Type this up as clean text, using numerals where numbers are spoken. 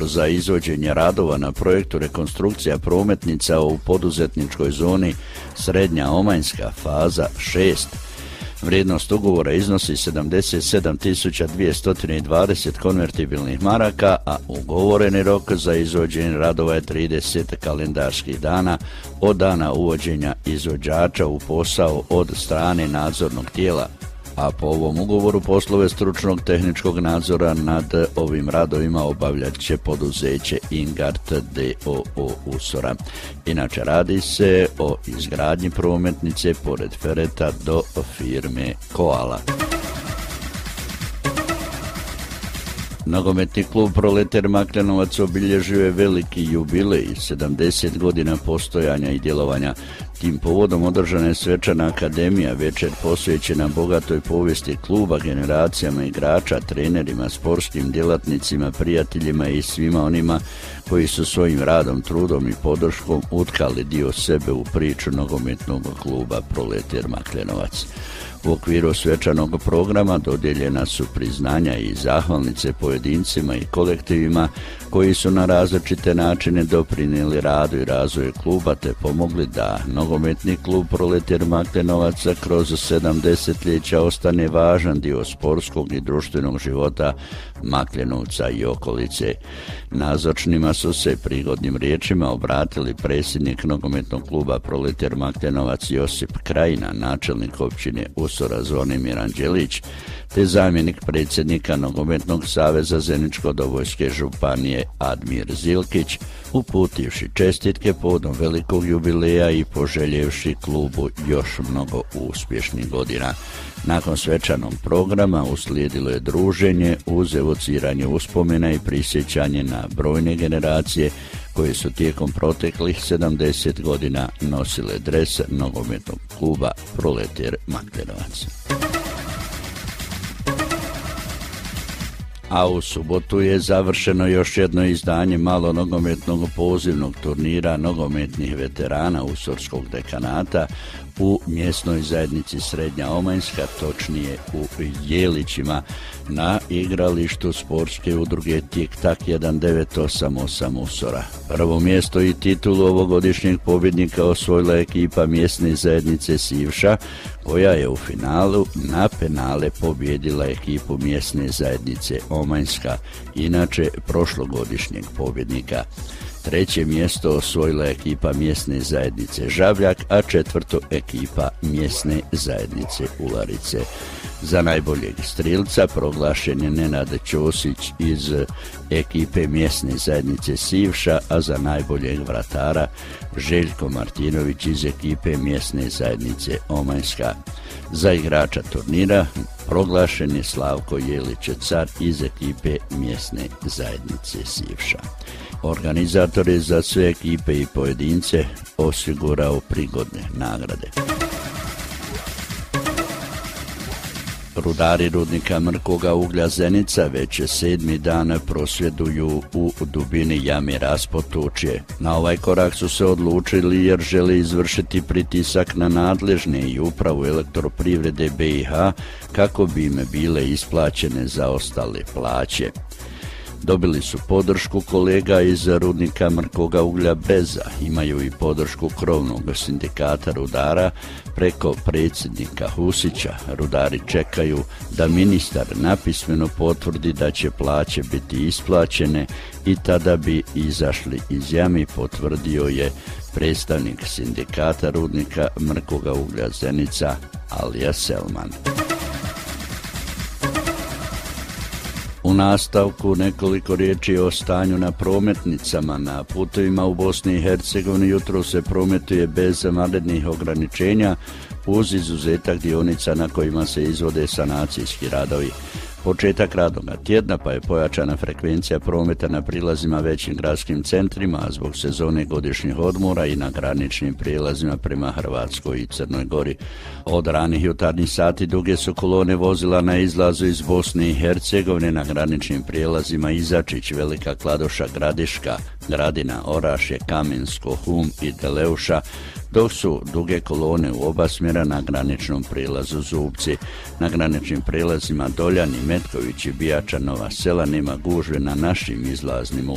za izvođenje radova na projektu rekonstrukcija prometnica u poduzetničkoj zoni Srednja Omanjska, faza 6. Vrijednost ugovora iznosi 77.220 konvertibilnih maraka, a ugovoreni rok za izvođenje radova je 30 kalendarskih dana od dana uvođenja izvođača u posao od strane nadzornog tijela. A po ovom ugovoru poslove stručnog tehničkog nadzora nad ovim radovima obavljat će poduzeće Ingart d.o.o. Usora. Inače radi se o izgradnji prometnice pored Fereta do firme Koala. Nogometni klub Proleter Maklenovac obilježio je veliki jubilej, 70 godina postojanja i djelovanja. Tim povodom održana je svečana akademija, večer posvećena bogatoj povijesti kluba, generacijama igrača, trenerima, sportskim djelatnicima, prijateljima i svima onima koji su svojim radom, trudom i podrškom utkali dio sebe u priču nogometnog kluba Proleter Maklenovac. U okviru svečanog programa dodijeljena su priznanja i zahvalnice pojedincima i kolektivima koji su na različite načine doprinijeli radu i razvoju kluba te pomogli da nogometni klub Proleter Maklenovaca kroz 70-ljeća ostane važan dio sportskog i društvenog života Maklenovca i okolice. Nazočnima su se prigodnim riječima obratili predsjednik nogometnog kluba Proleter Maklenovac Josip Krajina, načelnik općine Usora Zvonimir Anđelić, te zamjenik predsjednika Nogometnog saveza Zeničko-Dobojske županije Admir Zilkić, uputivši čestitke povodom velikog jubileja i poželjevši klubu još mnogo uspješnih godina. Nakon svečanog programa uslijedilo je druženje uz evociranje uspomena i prisjećanje na brojne generacije koje su tijekom proteklih 70 godina nosile dres nogometnog kluba Proleter Maklenovac. A u subotu je završeno još jedno izdanje malonogometnog pozivnog turnira nogometnih veterana Usorskog dekanata u mjesnoj zajednici Srednja Omanjska, točnije u Jelićima, na igralištu sportske udruge Tik-Tak 1988 Usora. Prvo mjesto i titulu ovogodišnjeg pobjednika osvojila ekipa mjesne zajednice Sivša, koja je u finalu na penale pobjedila ekipu mjesne zajednice Omanjska, inače prošlogodišnjeg pobjednika. Treće mjesto osvojila ekipa mjesne zajednice Žabljak, a četvrto ekipa mjesne zajednice Ularice. Za najboljeg strilca proglašen je Nenad Ćosić iz ekipe mjesne zajednice Sivša, a za najboljeg vratara Željko Martinović iz ekipe mjesne zajednice Omanjska. Za igrača turnira proglašen je Slavko Jelić Car iz ekipe mjesne zajednice Sivša. Organizator je za sve ekipe i pojedince osigurao prigodne nagrade. Rudari rudnika Mrkoga uglja Zenica već 7. dan prosvjeduju u dubini jame Raspotočje. Na ovaj korak su se odlučili jer žele izvršiti pritisak na nadležne i upravu elektroprivrede BiH kako bi im bile isplaćene zaostale plaće. Dobili su podršku kolega iz rudnika Mrkoga uglja Breza, imaju i podršku krovnog sindikata rudara preko predsjednika Husića. Rudari čekaju da ministar napismeno potvrdi da će plaće biti isplaćene i tada bi izašli iz jami, potvrdio je predstavnik sindikata rudnika Mrkoga uglja Zenica Alija Selman. U nastavku nekoliko riječi o stanju na prometnicama. Na putovima u Bosni i Hercegovini jutro se prometuje bez vanrednih ograničenja uz izuzetak dionica na kojima se izvode sanacijski radovi. Početak radnog tjedna pa je pojačana frekvencija prometa na prilazima većim gradskim centrima, a zbog sezone godišnjih odmora i na graničnim prijelazima prema Hrvatskoj i Crnoj Gori. Od ranih jutarnjih sati duge su kolone vozila na izlazu iz Bosne i Hercegovine na graničnim prijelazima Izačić, Velika Kladuša, Gradiška, Gradina, Orašje, Kamensko, Hum i Deleuša, dok su duge kolone u oba smjera na graničnom prijelazu Zubci. Na graničnim prijelazima Doljani, Metković i Bijača Nova Sela nema gužve na našim izlaznim